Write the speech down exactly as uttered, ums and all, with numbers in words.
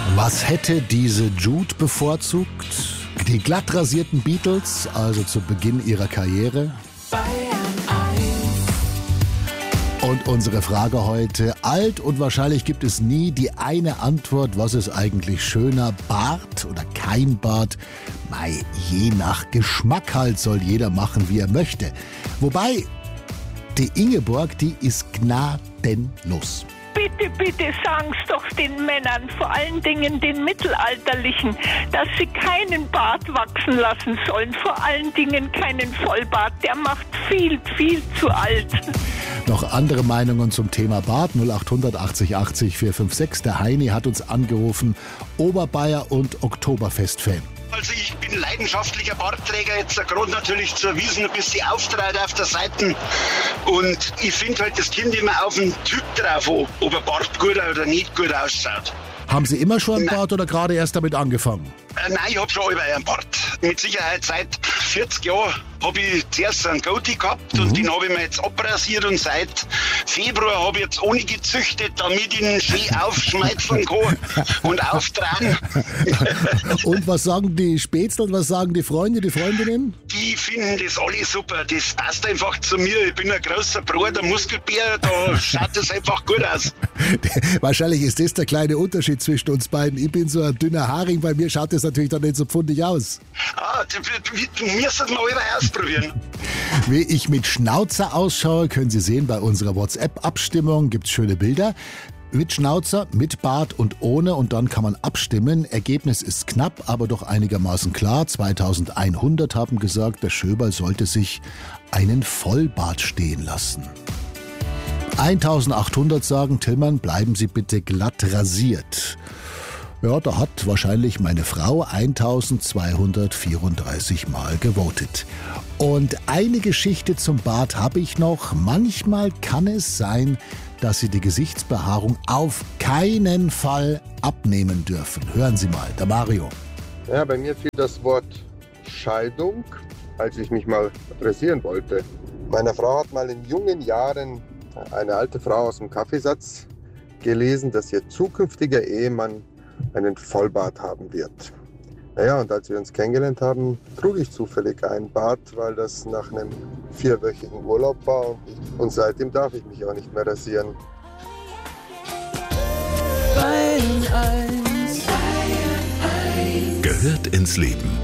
Was hätte diese Jude bevorzugt? Die glatt rasierten Beatles, also zu Beginn ihrer Karriere? Und unsere Frage heute: Alt und wahrscheinlich gibt es nie die eine Antwort. Was ist eigentlich schöner, Bart oder kein Bart? Mei, je nach Geschmack halt, soll jeder machen, wie er möchte. Wobei, die Ingeborg, die ist gnadenlos. Bitte, bitte sagen's doch den Männern, vor allen Dingen den Mittelalterlichen, dass sie keinen Bart wachsen lassen sollen, vor allen Dingen keinen Vollbart, der macht viel, viel zu alt. Noch andere Meinungen zum Thema Bart: null acht hundert achtzig achtzig vier fünf sechs. Der Heini hat uns angerufen, Oberbayer und Oktoberfest-Fan. Also ich bin leidenschaftlicher Bartträger, jetzt gerade natürlich zur Wiesen ein bisschen auftreibt auf der Seite. Und ich finde halt, das kommt immer auf den Typ drauf, ob ein Bart gut oder nicht gut ausschaut. Haben Sie immer schon einen Bart oder gerade erst damit angefangen? Äh, nein, ich habe schon immer einen Bart. Mit Sicherheit seit vierzig Jahren habe ich zuerst einen Goatee gehabt mhm. und den habe ich mir jetzt abrasiert und seit Februar habe ich jetzt ohne gezüchtet, damit ich ihn schön aufschmeißen kann und auftragen. Und was sagen die Spätzle und was sagen die Freunde, die Freundinnen? Die finden das alle super, das passt einfach zu mir. Ich bin ein großer Bruder, Muskelbär, da schaut das einfach gut aus. Wahrscheinlich ist das der kleine Unterschied zwischen uns beiden. Ich bin so ein dünner Haring, bei mir schaut das natürlich dann nicht so pfundig aus. Ah, du müsstest mal wieder ausprobieren. Wie ich mit Schnauzer ausschaue, können Sie sehen bei unserer WhatsApp-Abstimmung. Gibt's schöne Bilder. Mit Schnauzer, mit Bart und ohne, und dann kann man abstimmen. Ergebnis ist knapp, aber doch einigermaßen klar. zweitausendeinhundert haben gesagt, der Schöberl sollte sich einen Vollbart stehen lassen. eintausendachthundert sagen, Tillmann, bleiben Sie bitte glatt rasiert. Ja, da hat wahrscheinlich meine Frau eintausendzweihundertvierunddreißig Mal gewotet. Und eine Geschichte zum Bart habe ich noch. Manchmal kann es sein, dass Sie die Gesichtsbehaarung auf keinen Fall abnehmen dürfen. Hören Sie mal, der Mario. Ja, bei mir fiel das Wort Scheidung, als ich mich mal rasieren wollte. Meine Frau hat mal in jungen Jahren, eine alte Frau aus dem Kaffeesatz, gelesen, dass ihr zukünftiger Ehemann einen Vollbart haben wird. Naja, und als wir uns kennengelernt haben, trug ich zufällig einen Bart, weil das nach einem vierwöchigen Urlaub war. Und, ich, und seitdem darf ich mich auch nicht mehr rasieren. Gehört ins Leben.